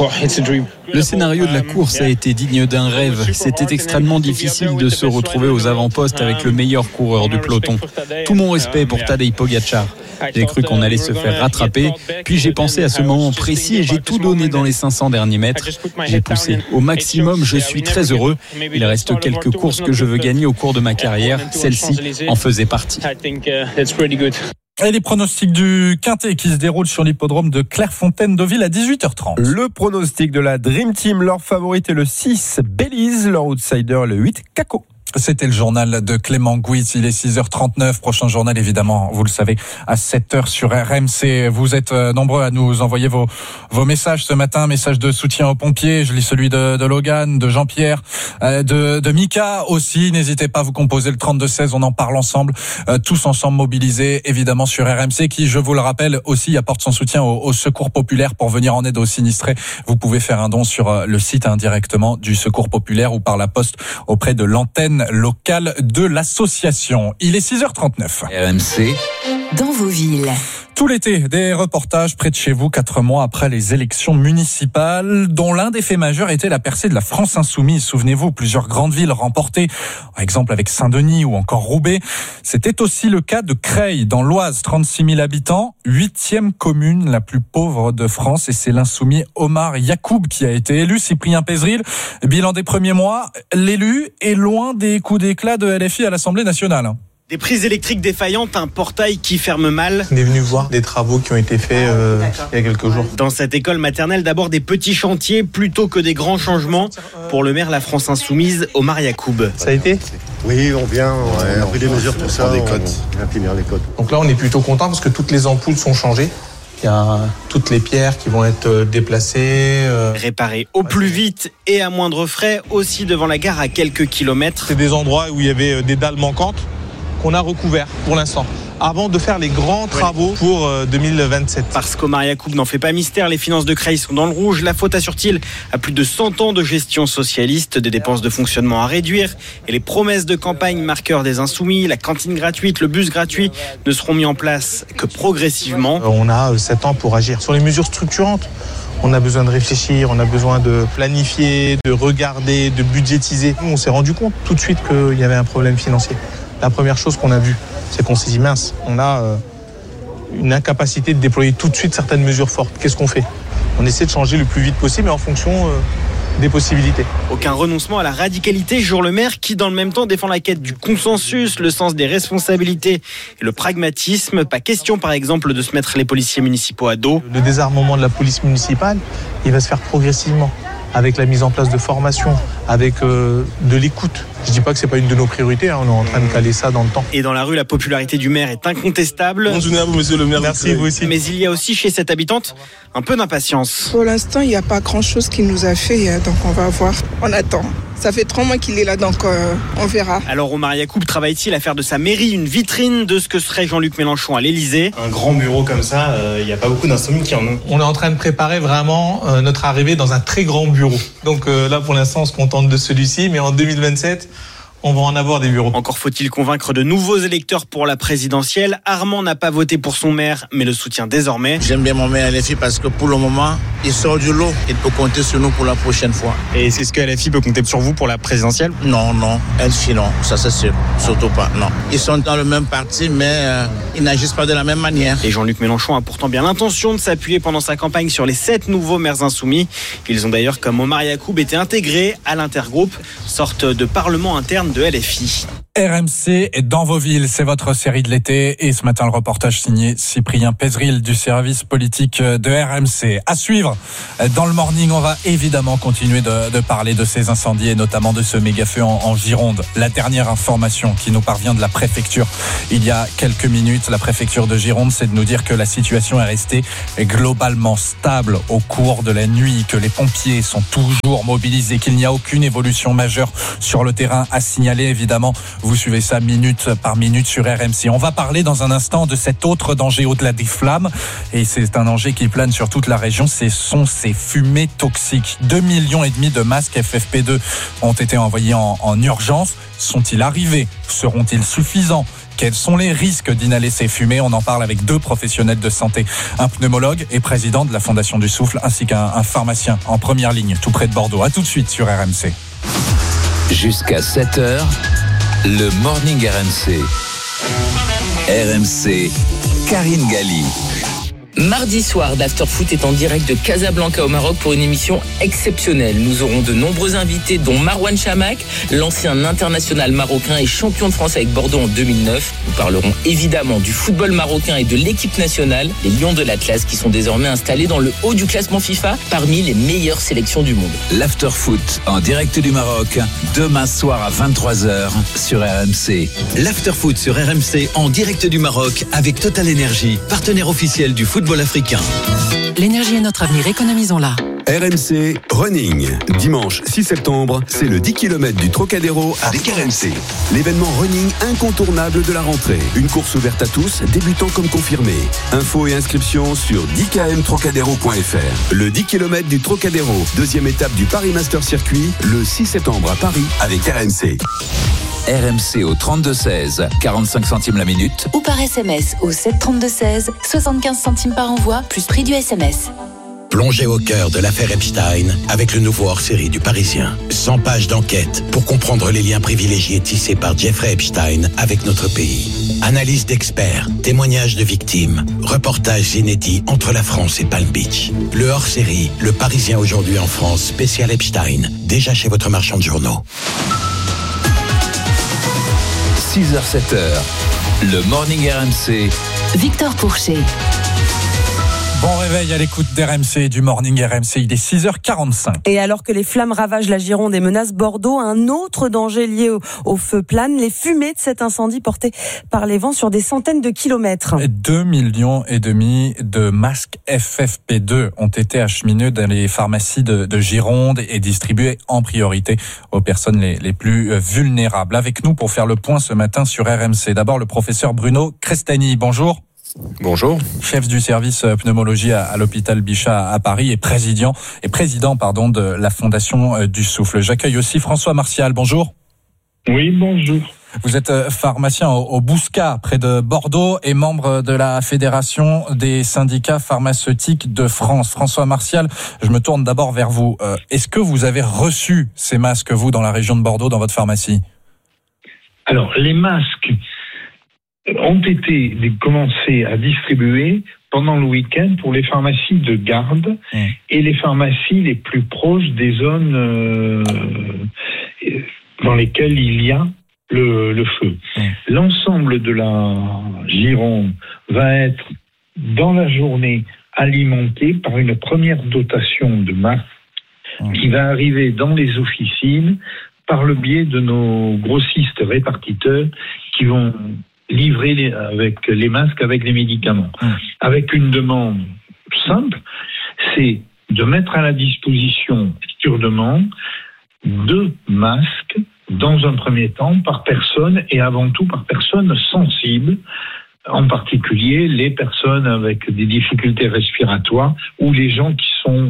Le scénario de la course a été digne d'un rêve. C'était extrêmement difficile de se retrouver aux avant-postes avec le meilleur coureur du peloton. Tout mon respect pour Tadej Pogačar. J'ai cru qu'on allait se faire rattraper, puis j'ai pensé à ce moment précis et j'ai tout donné dans les cinq cents derniers mètres. J'ai poussé au maximum, je suis très heureux. Il reste quelques courses que je veux gagner au cours de ma carrière. Celle-ci en faisait partie. Et les pronostics du Quintet qui se déroule sur l'hippodrome de Clairefontaine-Deauville à dix-huit heures trente. Le pronostic de la Dream Team, leur favorite est le six, Belize, leur outsider le huit, Caco. C'était le journal de Clément Gouitz, il est six heures trente-neuf, prochain journal évidemment, vous le savez, à sept heures sur R M C. Vous êtes nombreux à nous envoyer vos vos messages ce matin, messages de soutien aux pompiers, je lis celui de, de Logan, de Jean-Pierre, euh, de, de Mika aussi, n'hésitez pas à vous composer le trente-deux seize, on en parle ensemble, euh, tous ensemble mobilisés évidemment sur R M C qui, je vous le rappelle, aussi apporte son soutien au, au secours populaire pour venir en aide aux sinistrés. Vous pouvez faire un don sur le site indirectement du secours populaire ou par la poste auprès de l'antenne locale de l'association. Il est six heures trente-neuf. R M C. Dans vos villes. Tout l'été, des reportages près de chez vous, quatre mois après les élections municipales, dont l'un des faits majeurs était la percée de la France Insoumise. Souvenez-vous, plusieurs grandes villes remportées, par exemple avec Saint-Denis ou encore Roubaix. C'était aussi le cas de Creil, dans l'Oise, trente-six mille habitants, huitième commune la plus pauvre de France, et c'est l'insoumis Omar Yacoub qui a été élu. Cyprien Pézeril, bilan des premiers mois, l'élu est loin des coups d'éclat de L F I à l'Assemblée nationale. Des prises électriques défaillantes, un portail qui ferme mal. On est venu voir des travaux qui ont été faits euh, il y a quelques jours. Dans cette école maternelle, d'abord des petits chantiers plutôt que des grands changements. Pour le maire La France Insoumise, Omar Yacoub. Ça a été ? Oui, on vient, on a pris des mesures, tout ça, on vient finir les codes. Donc là, on est plutôt content parce que toutes les ampoules sont changées. Il y a toutes les pierres qui vont être déplacées. Euh... Réparées au plus vite et à moindre frais, aussi devant la gare à quelques kilomètres. C'est des endroits où il y avait des dalles manquantes qu'on a recouvert pour l'instant, avant de faire les grands travaux pour deux mille vingt-sept. Parce qu'Omar Yacoub n'en fait pas mystère, les finances de Creil sont dans le rouge. La faute assure-t-il à plus de cent ans de gestion socialiste, des dépenses de fonctionnement à réduire, et les promesses de campagne marqueurs des Insoumis, la cantine gratuite, le bus gratuit, ne seront mis en place que progressivement. On a sept ans pour agir. Sur les mesures structurantes, on a besoin de réfléchir, on a besoin de planifier, de regarder, de budgétiser. On s'est rendu compte tout de suite qu'il y avait un problème financier. La première chose qu'on a vue, c'est qu'on s'est dit mince, on a euh, une incapacité de déployer tout de suite certaines mesures fortes. Qu'est-ce qu'on fait ? On essaie de changer le plus vite possible et en fonction euh, des possibilités. Aucun renoncement à la radicalité, jure le maire qui dans le même temps défend la quête du consensus, le sens des responsabilités et le pragmatisme. Pas question par exemple de se mettre les policiers municipaux à dos. Le désarmement de la police municipale, il va se faire progressivement, avec la mise en place de formations, avec euh, de l'écoute. Je dis pas que c'est pas une de nos priorités, hein, on est en train de caler ça dans le temps. Et dans la rue, la popularité du maire est incontestable. Bonne journée à vous, monsieur le maire. Merci, vous aussi. Mais il y a aussi chez cette habitante un peu d'impatience. Pour l'instant, il n'y a pas grand-chose qu'il nous a fait, donc on va voir. On attend. Ça fait trois mois qu'il est là, donc euh, on verra. Alors Omar Yacoub travaille-t-il à faire de sa mairie une vitrine de ce que serait Jean-Luc Mélenchon à l'Élysée ? Un grand bureau comme ça, il euh, n'y a pas beaucoup d'insoumis qui en ont. On est en train de préparer vraiment euh, notre arrivée dans un très grand bureau. Donc euh, là, pour l'instant, on se contente de celui-ci, mais en deux mille vingt-sept, on va en avoir des bureaux. Encore faut-il convaincre de nouveaux électeurs pour la présidentielle. Armand n'a pas voté pour son maire, mais le soutient désormais. J'aime bien mon maire L F I parce que pour le moment, il sort du lot. Il peut compter sur nous pour la prochaine fois. Et c'est ce que L F I peut compter sur vous pour la présidentielle ? Non, non, L F I non, ça c'est sûr, surtout pas, non. Ils sont dans le même parti, mais euh, ils n'agissent pas de la même manière. Et Jean-Luc Mélenchon a pourtant bien l'intention de s'appuyer pendant sa campagne sur les sept nouveaux maires insoumis. Ils ont d'ailleurs, comme Omar Yacoub, été intégrés à l'intergroupe, sorte de parlement interne de L F I. R M C est dans vos villes, c'est votre série de l'été. Et ce matin, le reportage signé Cyprien Pézeril du service politique de R M C. À suivre, dans le morning, on va évidemment continuer de, de parler de ces incendies et notamment de ce méga-feu en, en Gironde. La dernière information qui nous parvient de la préfecture il y a quelques minutes, la préfecture de Gironde, c'est de nous dire que la situation est restée globalement stable au cours de la nuit, que les pompiers sont toujours mobilisés, qu'il n'y a aucune évolution majeure sur le terrain à signaler, évidemment. Vous suivez ça minute par minute sur R M C. On va parler dans un instant de cet autre danger au-delà des flammes. Et c'est un danger qui plane sur toute la région. Ce sont ces fumées toxiques. Deux millions et demi de masques F F P deux ont été envoyés en, en urgence. Sont-ils arrivés ? Seront-ils suffisants ? Quels sont les risques d'inhaler ces fumées ? On en parle avec deux professionnels de santé, un pneumologue et président de la Fondation du Souffle, ainsi qu'un un pharmacien en première ligne, tout près de Bordeaux. À tout de suite sur R M C. Jusqu'à sept heures, le Morning R M C. R M C, Karine Galli. Mardi soir, l'Afterfoot est en direct de Casablanca au Maroc pour une émission exceptionnelle. Nous aurons de nombreux invités, dont Marouane Chamakh, l'ancien international marocain et champion de France avec Bordeaux en deux mille neuf. Nous parlerons évidemment du football marocain et de l'équipe nationale, les Lions de l'Atlas, qui sont désormais installés dans le haut du classement FIFA parmi les meilleures sélections du monde. L'Afterfoot en direct du Maroc, demain soir à vingt-trois heures sur R M C. L'Afterfoot sur R M C en direct du Maroc avec Total Energy, partenaire officiel du football africain. L'énergie est notre avenir, économisons-la. R M C Running. Dimanche six septembre, c'est le dix kilomètres du Trocadéro avec R M C. L'événement running incontournable de la rentrée. Une course ouverte à tous, débutants comme confirmés. Infos et inscriptions sur dix k m trocadéro point f r. Le dix kilomètres du Trocadéro, deuxième étape du Paris Master Circuit, le six septembre à Paris avec R M C. R M C au trente-deux seize, quarante-cinq centimes la minute. Ou par S M S au sept trente-deux seize, soixante-quinze centimes par envoi, plus prix du S M S. Plongez au cœur de l'affaire Epstein avec le nouveau hors-série du Parisien. cent pages d'enquête pour comprendre les liens privilégiés tissés par Jeffrey Epstein avec notre pays. Analyse d'experts, témoignages de victimes, reportages inédits entre la France et Palm Beach. Le hors-série, le Parisien aujourd'hui en France, spécial Epstein, déjà chez votre marchand de journaux. six heures sept heures, le Morning R M C. Victor Pourchet. Bon réveil à l'écoute d'R M C, du Morning R M C, il est six heures quarante-cinq. Et alors que les flammes ravagent la Gironde et menacent Bordeaux, un autre danger lié au, au feu plane, les fumées de cet incendie portées par les vents sur des centaines de kilomètres. Deux millions et demi de masques F F P deux ont été acheminés dans les pharmacies de, de Gironde et distribués en priorité aux personnes les, les plus vulnérables. Avec nous pour faire le point ce matin sur R M C, d'abord le professeur Bruno Crestani. Bonjour. Bonjour. Chef du service pneumologie à, à l'hôpital Bichat à Paris et président, et président pardon, de la Fondation du Souffle. J'accueille aussi François Martial. Bonjour. Oui, bonjour. Vous êtes pharmacien au, au Bouscat, près de Bordeaux, et membre de la Fédération des syndicats pharmaceutiques de France. François Martial, je me tourne d'abord vers vous. Euh, est-ce que vous avez reçu ces masques, vous, dans la région de Bordeaux, dans votre pharmacie ? Alors, les masques ont été commencés à distribuer pendant le week-end pour les pharmacies de garde mmh. et les pharmacies les plus proches des zones euh, dans lesquelles il y a le, le feu. Mmh. L'ensemble de la Gironde va être dans la journée alimenté par une première dotation de masques mmh. qui va arriver dans les officines par le biais de nos grossistes répartiteurs qui vont livrer les, avec les masques, avec les médicaments. Mmh. Avec une demande simple, c'est de mettre à la disposition, sur demande, deux masques, dans un premier temps, par personne, et avant tout par personne sensible, en particulier les personnes avec des difficultés respiratoires, ou les gens qui sont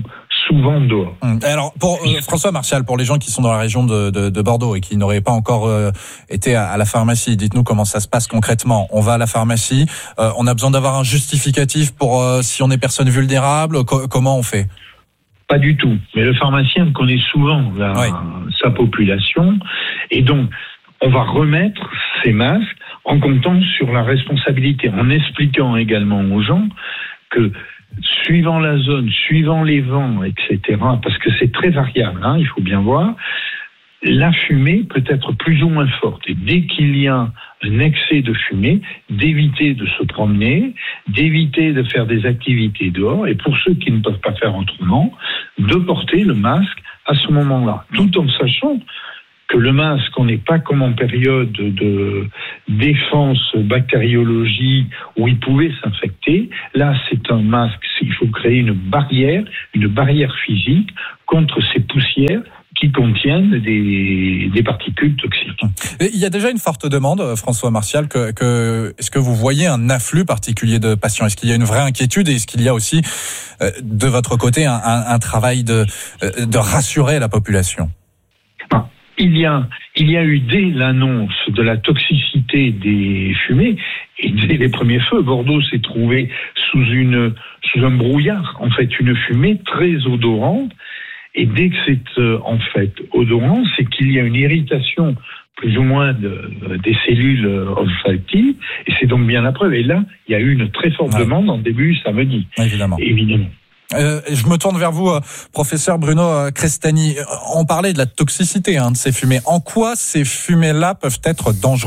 souvent dehors. Alors, pour euh, François Martial, pour les gens qui sont dans la région de, de, de Bordeaux et qui n'auraient pas encore euh, été à, à la pharmacie, dites-nous comment ça se passe concrètement. On va à la pharmacie, euh, on a besoin d'avoir un justificatif pour euh, si on est personne vulnérable. Co- comment on fait ? Pas du tout. Mais le pharmacien connaît souvent la, oui. sa population. Et donc, on va remettre ces masques en comptant sur la responsabilité, en expliquant également aux gens que suivant la zone, suivant les vents, et cetera, parce que c'est très variable, hein, il faut bien voir, la fumée peut être plus ou moins forte. Et dès qu'il y a un excès de fumée, d'éviter de se promener, d'éviter de faire des activités dehors, et pour ceux qui ne peuvent pas faire autrement, de porter le masque à ce moment-là, tout en sachant que le masque, on n'est pas comme en période de défense bactériologie où il pouvait s'infecter. Là, c'est un masque, il faut créer une barrière, une barrière physique contre ces poussières qui contiennent des, des particules toxiques. Et il y a déjà une forte demande, François Martial, que, que, est-ce que vous voyez un afflux particulier de patients ? Est-ce qu'il y a une vraie inquiétude et est-ce qu'il y a aussi, euh, de votre côté, un, un, un travail de, euh, de rassurer la population ? ah. Il y a, il y a eu dès l'annonce de la toxicité des fumées et dès les premiers feux, Bordeaux s'est trouvé sous une, sous un brouillard, en fait, une fumée très odorante. Et dès que c'est euh, en fait odorant, c'est qu'il y a une irritation plus ou moins de, de, des cellules olfactives, et c'est donc bien la preuve. Et là, il y a eu une très forte ouais. demande en début samedi. Évidemment. Évidemment. Euh, je me tourne vers vous, euh, professeur Bruno Crestani. On parlait de la toxicité hein, de ces fumées. En quoi ces fumées-là peuvent être dangereuses ?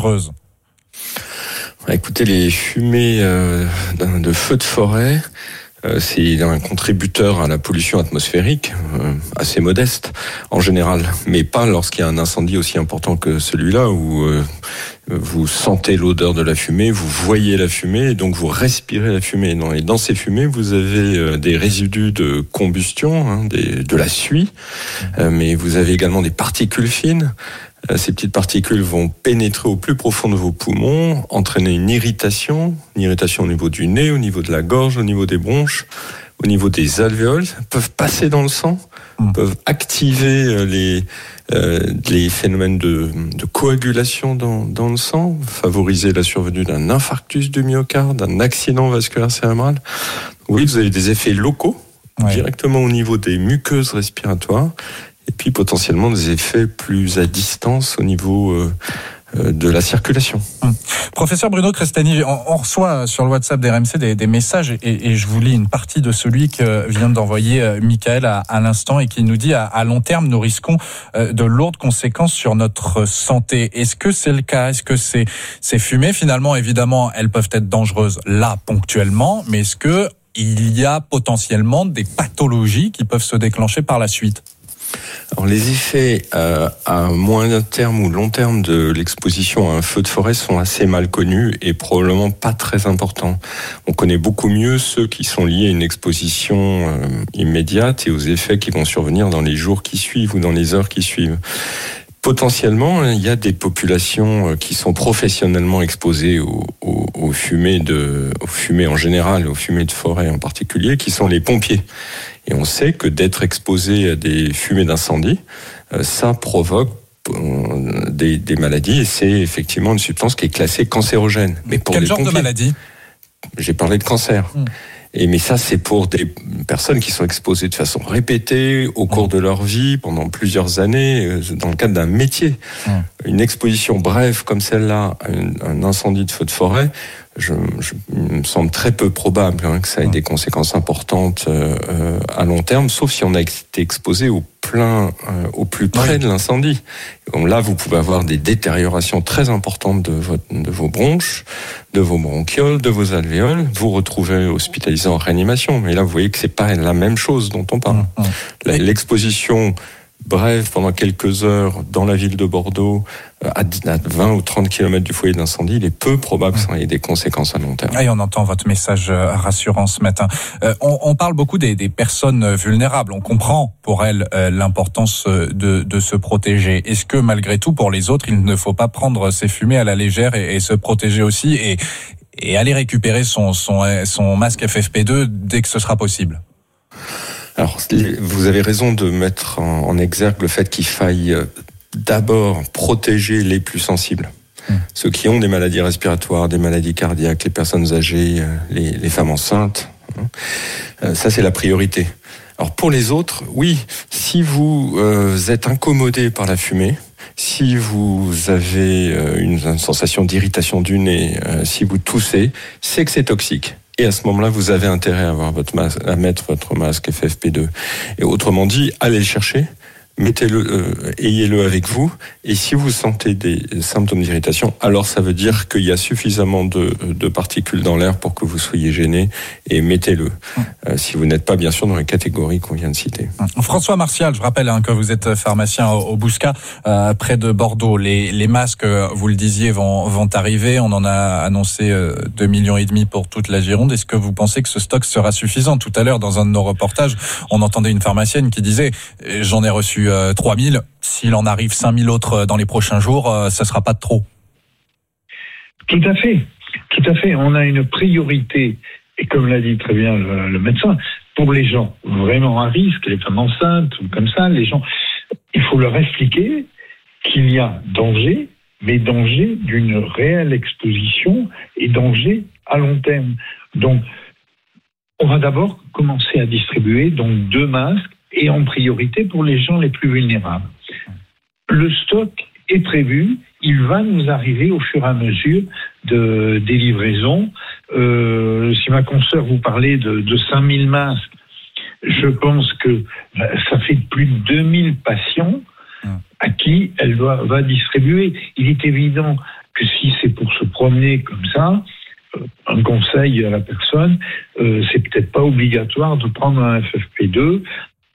Écoutez, les fumées euh, de feux de forêt, euh, c'est un contributeur à la pollution atmosphérique, euh, assez modeste en général, mais pas lorsqu'il y a un incendie aussi important que celui-là où euh, vous sentez l'odeur de la fumée, vous voyez la fumée et donc vous respirez la fumée. Et dans ces fumées, vous avez des résidus de combustion, hein, des, de la suie, euh, mais vous avez également des particules fines. Ces petites particules vont pénétrer au plus profond de vos poumons, entraîner une irritation, une irritation au niveau du nez, au niveau de la gorge, au niveau des bronches, au niveau des alvéoles, peuvent passer dans le sang, mmh. peuvent activer les, euh, les phénomènes de, de coagulation dans, dans le sang, favoriser la survenue d'un infarctus du myocarde, d'un accident vasculaire cérébral. Oui, vous avez des effets locaux, ouais. directement au niveau des muqueuses respiratoires, et puis potentiellement des effets plus à distance au niveau euh, euh, de la circulation. Hum. Professeur Bruno Crestani, on, on reçoit sur le WhatsApp d'R M C des, des messages et, et je vous lis une partie de celui que vient d'envoyer euh, Michael à, à l'instant et qui nous dit à, à long terme nous risquons euh, de lourdes conséquences sur notre santé. Est-ce que c'est le cas ? Est-ce que ces, ces fumées finalement évidemment elles peuvent être dangereuses là ponctuellement, mais est-ce que il y a potentiellement des pathologies qui peuvent se déclencher par la suite ? Alors les effets euh, à moyen terme ou long terme de l'exposition à un feu de forêt sont assez mal connus et probablement pas très importants. On connaît beaucoup mieux ceux qui sont liés à une exposition euh, immédiate et aux effets qui vont survenir dans les jours qui suivent ou dans les heures qui suivent. Potentiellement, il y a des populations qui sont professionnellement exposées aux, aux, aux fumées de, aux fumées en général, aux fumées de forêt en particulier, qui sont les pompiers. Et on sait que d'être exposé à des fumées d'incendie, ça provoque des, des maladies et c'est effectivement une substance qui est classée cancérogène. Mais pour Quel les genre pompiers, de maladie ? J'ai parlé de cancer. Mmh. Et mais ça, c'est pour des personnes qui sont exposées de façon répétée au cours de leur vie, pendant plusieurs années, dans le cadre d'un métier. Mmh. Une exposition brève comme celle-là, un, un incendie de feu de forêt, je, je, il me semble très peu probable hein, que ça ait mmh. des conséquences importantes euh, à long terme, sauf si on a été exposé au plein, euh, au plus près oui. de l'incendie. Donc là, vous pouvez avoir des détériorations très importantes de, votre, de vos bronches, de vos bronchioles, de vos alvéoles. Vous retrouvez hospitalisé en réanimation. Mais là, vous voyez que c'est pas la même chose dont on parle. Mmh. La, l'exposition brève pendant quelques heures dans la ville de Bordeaux, à vingt ou trente kilomètres du foyer d'incendie, il est peu probable que ça ait des conséquences à long terme. Et on entend votre message rassurant ce matin. Euh, on, on parle beaucoup des, des personnes vulnérables. On comprend pour elles euh, l'importance de, de se protéger. Est-ce que malgré tout, pour les autres, il ne faut pas prendre ces fumées à la légère et, et se protéger aussi et, et aller récupérer son, son, son masque F F P deux dès que ce sera possible ? Alors, vous avez raison de mettre en, en exergue le fait qu'il faille d'abord protéger les plus sensibles. Mmh. Ceux qui ont des maladies respiratoires, des maladies cardiaques, les personnes âgées, les, les femmes enceintes. Euh, ça, c'est la priorité. Alors, pour les autres, oui, si vous euh, êtes incommodé par la fumée, si vous avez euh, une, une sensation d'irritation du nez, euh, si vous toussez, c'est que c'est toxique. Et à ce moment-là, vous avez intérêt à, avoir votre masque, à mettre votre masque F F P deux. Et autrement dit, allez le chercher. Mettez-le, euh, ayez-le avec vous. Et si vous sentez des symptômes d'irritation, alors ça veut dire qu'il y a suffisamment de, de particules dans l'air pour que vous soyez gêné. Et mettez-le. Euh, si vous n'êtes pas bien sûr dans les catégories qu'on vient de citer. François Martial, je rappelle hein, que vous êtes pharmacien au, au Bouscat, euh, près de Bordeaux. Les, les masques, vous le disiez, vont, vont arriver. On en a annoncé euh, deux millions et demi pour toute la Gironde. Est-ce que vous pensez que ce stock sera suffisant? Tout à l'heure, dans un de nos reportages, on entendait une pharmacienne qui disait « J'en ai reçu euh, trois mille. S'il en arrive cinq mille autres dans les prochains jours, euh, ça sera pas de trop. » Tout à fait. Tout à fait. On a une priorité, et comme l'a dit très bien le, le médecin, pour les gens vraiment à risque, les femmes enceintes ou comme ça, les gens, il faut leur expliquer qu'il y a danger, mais danger d'une réelle exposition et danger à long terme. Donc, on va d'abord commencer à distribuer donc deux masques et en priorité pour les gens les plus vulnérables. Le stock est prévu, il va nous arriver au fur et à mesure de, des livraisons. Euh, si ma consoeur vous parlait de, de cinq mille masques, je pense que ça fait plus de deux mille patients à qui elle doit, va distribuer. Il est évident que si c'est pour se promener comme ça, un conseil à la personne, euh, c'est peut-être pas obligatoire de prendre un F F P deux.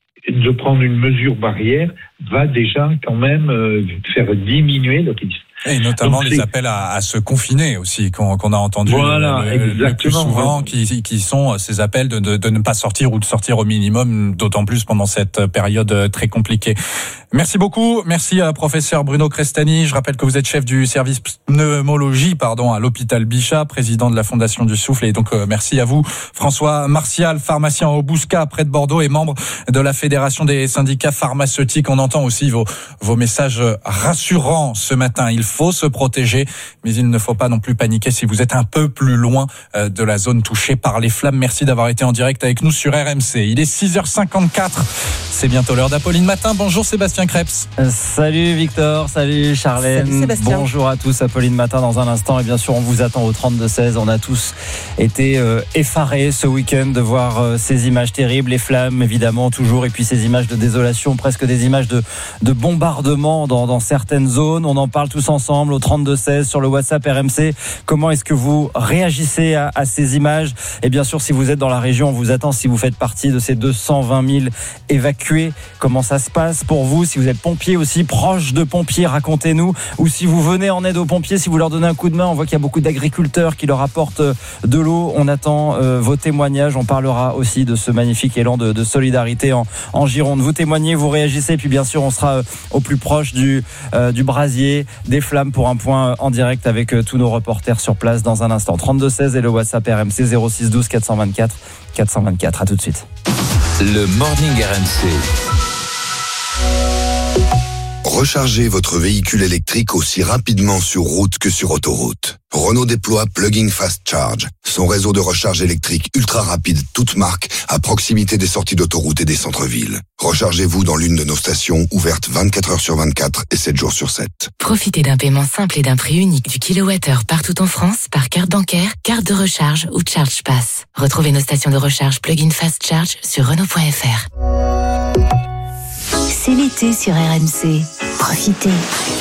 De prendre une mesure barrière va déjà quand même euh, faire diminuer le risque. Et notamment Donc, les appels à, à se confiner aussi, qu'on, qu'on a entendu voilà, le, le plus souvent, qui, qui sont ces appels de, de, de ne pas sortir ou de sortir au minimum, d'autant plus pendant cette période très compliquée. Merci beaucoup, merci à professeur Bruno Crestani. Je rappelle que vous êtes chef du service pneumologie pardon, à l'hôpital Bichat, président de la Fondation du Souffle. Et donc euh, merci à vous, François Martial, pharmacien au Bouscat près de Bordeaux et membre de la Fédération des syndicats pharmaceutiques. On entend aussi vos, vos messages rassurants ce matin. Il faut se protéger, mais il ne faut pas non plus paniquer si vous êtes un peu plus loin de la zone touchée par les flammes. Merci d'avoir été en direct avec nous sur R M C. Il est six heures cinquante-quatre. C'est bientôt l'heure d'Apolline Matin. Bonjour Sébastien Krebs. Salut Victor, salut Charlène. Salut Sébastien. Bonjour à tous, Apolline Matin dans un instant. Et bien sûr, on vous attend au trente-deux seize. On a tous été euh, effarés ce week-end de voir euh, ces images terribles, les flammes évidemment toujours, et puis ces images de désolation, presque des images de, de bombardement dans, dans certaines zones. On en parle tous ensemble au trente-deux seize sur le WhatsApp R M C. Comment est-ce que vous réagissez à, à ces images? Et bien sûr, si vous êtes dans la région, on vous attend. Si vous faites partie de ces deux cent vingt mille évacués, comment ça se passe pour vous? Si vous êtes pompier aussi, proche de pompiers, racontez-nous. Ou si vous venez en aide aux pompiers, si vous leur donnez un coup de main, on voit qu'il y a beaucoup d'agriculteurs qui leur apportent de l'eau. On attend euh, vos témoignages. On parlera aussi de ce magnifique élan de, de solidarité en, en Gironde. Vous témoignez, vous réagissez, puis bien sûr, on sera euh, au plus proche du, euh, du brasier, des flammes pour un point en direct avec euh, tous nos reporters sur place dans un instant. trente-deux seize et le WhatsApp R M C zéro six douze quatre cent vingt-quatre quatre cent vingt-quatre. À tout de suite. Le Morning R M C. Rechargez votre véhicule électrique aussi rapidement sur route que sur autoroute. Renault déploie Plug-in Fast Charge, son réseau de recharge électrique ultra rapide, toute marque, à proximité des sorties d'autoroute et des centres-villes. Rechargez-vous dans l'une de nos stations, ouvertes vingt-quatre heures sur vingt-quatre et sept jours sur sept. Profitez d'un paiement simple et d'un prix unique du kilowattheure partout en France par carte bancaire, carte de recharge ou Charge Pass. Retrouvez nos stations de recharge Plug-in Fast Charge sur Renault point F R. C'est l'été sur R M C. Profitez.